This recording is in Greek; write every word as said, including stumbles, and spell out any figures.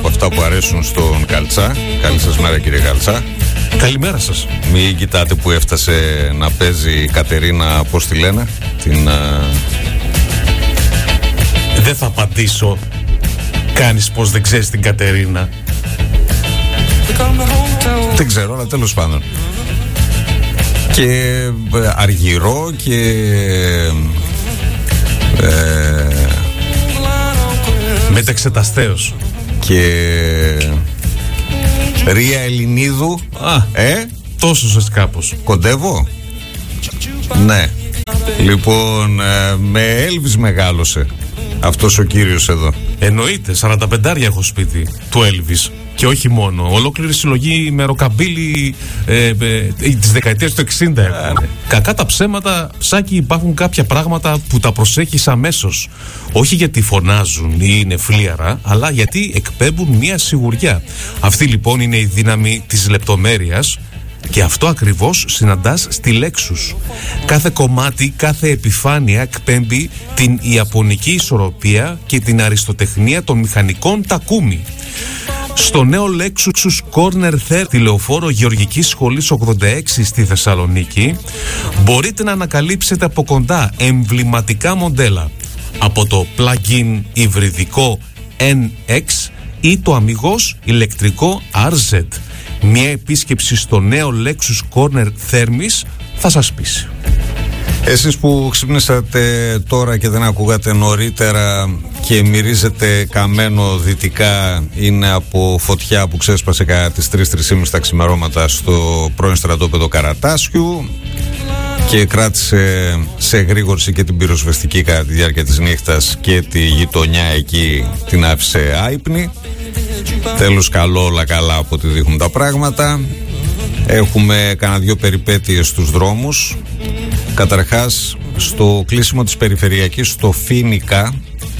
από αυτά που αρέσουν στον Καλτσά. Καλή σας μέρα, κύριε Καλτσά. Καλημέρα σας. Μην κοιτάτε που έφτασε να παίζει η Κατερίνα, πώς τη λένε, την... Δεν θα απαντήσω. Κάνεις πως δεν ξέρεις την Κατερίνα. Δεν ξέρω, αλλά τέλος πάντων. Και Αργυρό και ε, μεταξεταστέως και Ρία Ελληνίδου. Α, ε? τόσο σας κάπως. Κοντεύω. Ναι. Λοιπόν, ε, με Έλβις μεγάλωσε αυτός ο κύριος εδώ. Εννοείται, σαράντα πέντε έχω σπίτι του Έλβις. Και όχι μόνο, ολόκληρη συλλογή με ροκαμπίλι ε, ε, της δεκαετίας του εξήντα. Ε, ναι. Κακά τα ψέματα, Ψάκη, υπάρχουν κάποια πράγματα που τα προσέχεις αμέσως. Όχι γιατί φωνάζουν ή είναι φλίαρα, αλλά γιατί εκπέμπουν μια σιγουριά. Αυτή λοιπόν είναι η δύναμη της λεπτομέρειας. Και αυτό ακριβώς συναντάς στη Lexus. Κάθε κομμάτι, κάθε επιφάνεια εκπέμπει την ιαπωνική ισορροπία και την αριστοτεχνία των μηχανικών Takumi. Στο νέο Lexus Corner τριάντα τηλεοφόρο Γεωργικής Σχολής ογδόντα έξι στη Θεσσαλονίκη μπορείτε να ανακαλύψετε από κοντά εμβληματικά μοντέλα από το plug-in υβριδικό εν εξ ή το αμιγώς ηλεκτρικό αρ ζετ. Μια επίσκεψη στο νέο Lexus Corner Thermis θα σας πείσει. Εσείς που ξύπνησατε τώρα και δεν ακούγατε νωρίτερα και μυρίζετε καμένο δυτικά, είναι από φωτιά που ξέσπασε κατά τις τρεις με τρεις τα ξημερώματα στο πρώην στρατόπεδο Καρατάσιου και κράτησε σε εγρήγορση και την πυροσβεστική κατά τη διάρκεια της νύχτας και τη γειτονιά εκεί την άφησε άυπνη. Τέλος, καλό, όλα καλά από ό,τι δείχνουν τα πράγματα. Έχουμε κανένα δυο περιπέτειες στους δρόμους. Καταρχάς, στο κλείσιμο της περιφερειακής στο Φίνικα